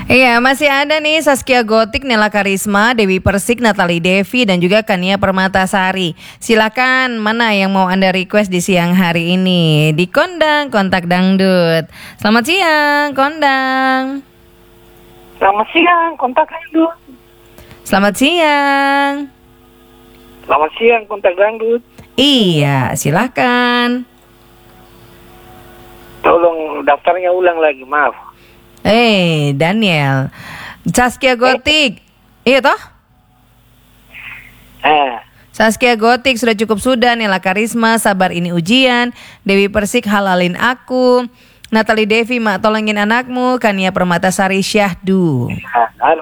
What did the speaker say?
Iya, masih ada nih Saskia Gotik, Nela Karisma, Dewi Persik, Natalie Devi, dan juga Kania Permatasari. Silakan, mana yang mau Anda request di siang hari ini? Di Kondang, Kontak Dangdut. Selamat siang, Kondang. Selamat siang, kontak dangdut. Selamat siang. Selamat siang, kontak dangdut. Iya, silakan. Tolong daftarnya ulang lagi, maaf. Daniel. Saskia Gotik. Iya toh? Saskia Gotik sudah cukup sudah. Nela Karisma, Sabar Ini Ujian. Dewi Persik, Halalin Aku. Natalie Devi, Mak Tolongin Anakmu. Kania Permatasari, Syahdu. Halo.